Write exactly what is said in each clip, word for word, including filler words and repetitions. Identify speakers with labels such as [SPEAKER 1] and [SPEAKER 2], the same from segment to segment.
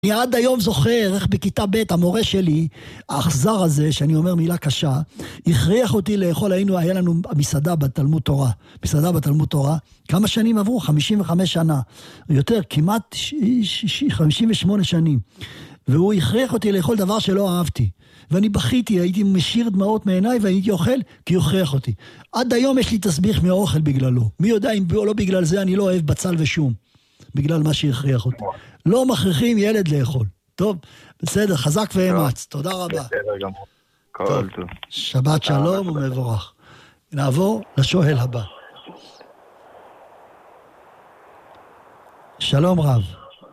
[SPEAKER 1] אני עד היום זוכר איך בכיתה ב' המורה שלי, האכזר הזה, שאני אומר מילה קשה, הכריח אותי לאכול, היינו, היה לנו מסעדה בתלמוד תורה, מסעדה בתלמוד תורה, כמה שנים עברו? חמישים וחמש שנה, יותר, כמעט חמישים ושמונה שנים, והוא הכריח אותי לאכול דבר שלא אהבתי, ואני בכיתי, הייתי משיר דמעות מעיניי, והייתי אוכל, כי הוא הכריח אותי. עד היום יש לי תסביך מהאוכל בגללו, מי יודע אם לא בגלל זה אני לא אוהב בצל ושום, בגלל מה שהכריח אותי. לא מכריחים ילד לאכול. טוב, בסדר, חזק ואמץ. תודה רבה.
[SPEAKER 2] בסדר גמור. כל טוב.
[SPEAKER 1] שבת שלום ומבורך. נעבור לשואל הבא. שלום רב.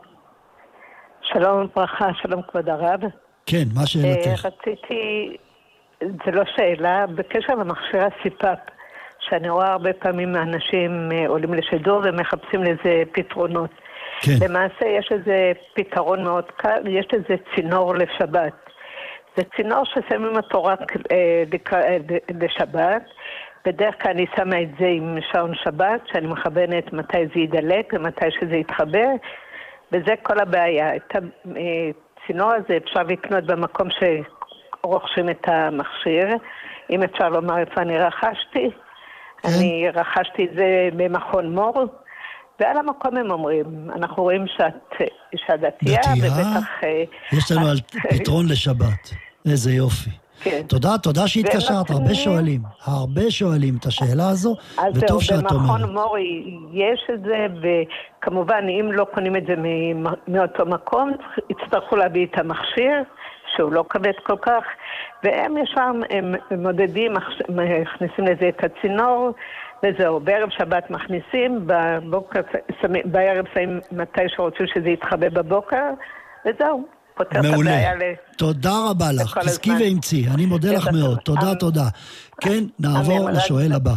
[SPEAKER 3] שלום וברכה, שלום כבוד הרב.
[SPEAKER 1] כן, מה שאלתך?
[SPEAKER 3] רציתי, זה לא שאלה, בקשר למכשיר הסיפאפ, שאני רואה הרבה פעמים אנשים עולים לשידור ומחפשים לזה פתרונות. כן. למעשה יש איזה פתרון מאוד קל, יש איזה צינור לשבת. זה צינור ששמים אותו רק אה, לשבת. בדרך כלל אני שמה את זה עם שעון שבת, שאני מכוונת מתי זה ידלק ומתי שזה יתחבר, וזה כל הבעיה. את הצינור הזה אפשר לקנות במקום שרוכשים את המכשיר. אם אפשר לומר איפה אני רכשתי, כן. אני רכשתי את זה במכון מור, ועל המקום הם אומרים, אנחנו רואים שאת אישה דתייה, ובטח...
[SPEAKER 1] יש לנו על פתרון לשבת, איזה יופי. כן. תודה, תודה שהתקשרת, הרבה שואלים, הרבה שואלים את השאלה הזו, וטוב שאת אומרת.
[SPEAKER 3] במכון מורי יש את זה, וכמובן אם לא קונים את זה מאותו מקום, יצטרכו להביא את המכשיר, שהוא לא כבד כל כך, והם ישם, הם מודדים, מכניסים לזה את הצינור, וזהו, בערב שבת מכניסים, בבוקר, בערב שמים מתי שרוצים שזה יתחבא בבוקר, וזהו, פותר את הבעיה ל...
[SPEAKER 1] תודה רבה לך, חזקי ואמצי, אני מודה לך מאוד, תודה, תודה. כן, נעבור לשואל הבא.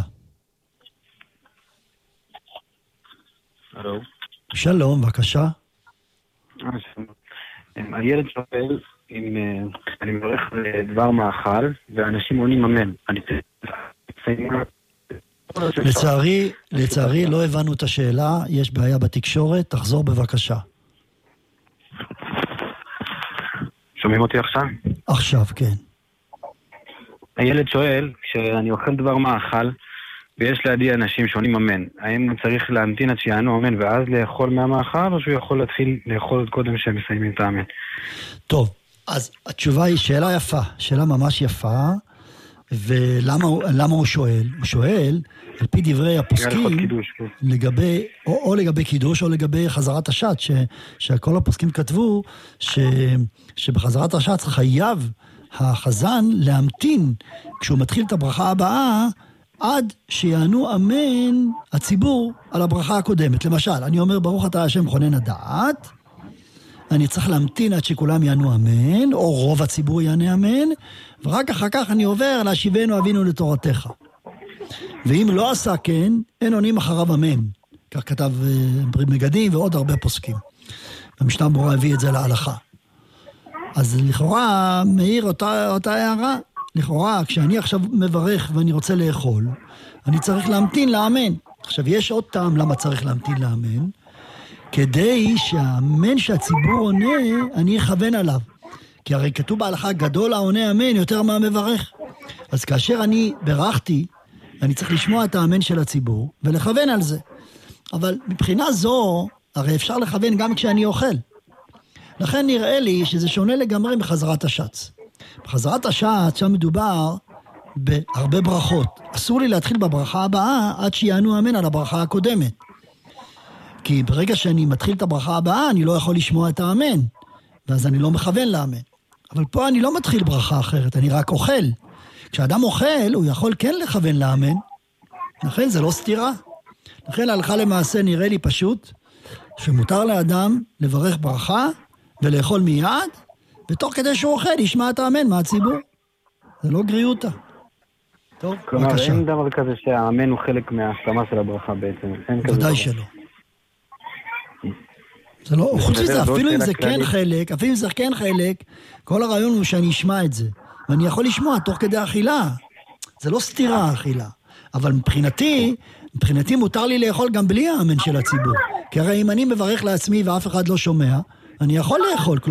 [SPEAKER 1] שלום, בבקשה.
[SPEAKER 2] הילד שואל אם אני מברך לדבר מאכל, ואנשים עונים אמן. אני
[SPEAKER 1] לצערי, לצערי לא הבנו את השאלה, יש בעיה בתקשורת, תחזור בבקשה.
[SPEAKER 2] שומעים אותי עכשיו?
[SPEAKER 1] עכשיו, כן.
[SPEAKER 2] הילד שואל, כשאני אוכל דבר מאכל, ויש לידי אנשים שעונים אמן, האם הוא צריך להמתין עד שיענו אמן ואז לאכול מהמאכל, או שהוא יכול להתחיל לאכול עוד קודם שהם מסיימים את האמן?
[SPEAKER 1] טוב, אז התשובה היא שאלה יפה, שאלה ממש יפה, ולמה למה הוא שואל? הוא שואל, על פי דברי הפוסקים, קידוש, כן. לגבי, או, או לגבי קידוש, או לגבי חזרת השעת, ש, שכל הפוסקים כתבו, ש, שבחזרת השעת חייב החזן להמתין, כשהוא מתחיל את הברכה הבאה, עד שיענו אמן הציבור על הברכה הקודמת. למשל, אני אומר, ברוך אתה השם כונן הדעת, אני צריך להמתין עד שכולם יענו אמן, או רוב הציבור יענה אמן, ורק אחר כך אני עובר להשיבנו אבינו לתורתך. ואם לא עשה כן, אין עונים אחריו אמן. כך כתב ברית מגדים ועוד הרבה פוסקים. המשנה ברורה הביא את זה להלכה. אז לכאורה מאיר אותה, אותה הערה. לכאורה, כשאני עכשיו מברך ואני רוצה לאכול, אני צריך להמתין לאמן. עכשיו, יש עוד טעם למה צריך להמתין לאמן, כדי שהאמן שהציבור עונה, אני אכוון עליו. כי הרי כתוב בהלכה, גדול העונה אמן יותר מהמברך. אז כאשר אני ברכתי, אני צריך לשמוע את האמן של הציבור, ולכוון על זה. אבל מבחינה זו, הרי אפשר לכוון גם כשאני אוכל. לכן נראה לי שזה שונה לגמרי בחזרת השץ. בחזרת השץ, שם מדובר בהרבה ברכות. אסור לי להתחיל בברכה הבאה, עד שיענו אמן על הברכה הקודמת. כי ברגע שאני מתחיל את הברכה הבאה, אני לא יכול לשמוע את האמן, ואז אני לא מכוון לאמן. אבל פה אני לא מתחיל ברכה אחרת, אני רק אוכל. כשאדם אוכל, הוא יכול כן לכוון לאמן, לכן זה לא סתירה. לכן הלכה למעשה נראה לי פשוט, שמותר לאדם לברך ברכה, ולאכול מיד, ותוך כדי שהוא אוכל, ישמע את האמן מהציבור. זה לא גריותה. טוב,
[SPEAKER 2] כלומר,
[SPEAKER 1] בבקשה.
[SPEAKER 2] כלומר, אין דבר כזה שהאמן הוא חלק מההסכמה של הברכה בעצם.
[SPEAKER 1] ודאי שלא. זה לא, חוץ מזה, אפילו אם זה כן חלק, אפילו אם זה כן חלק, כל הרעיון הוא שאני אשמע את זה. ואני יכול לשמוע תוך כדי אכילה. זה לא סתירה האכילה. אבל מבחינתי, מבחינתי מותר לי לאכול גם בלי האמן של הציבור. כי הרי אם אני מברך לעצמי ואף אחד לא שומע, אני יכול לאכול,